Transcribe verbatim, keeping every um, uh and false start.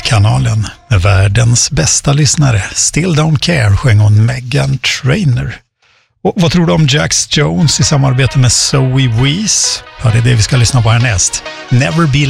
Musikkanalen med världens bästa lyssnare. Still Don't Care sjöng hon Meghan Trainor. Och vad tror du om Jax Jones i samarbete med Zoe Wees? Ja, det är det vi ska lyssna på härnäst. Never Be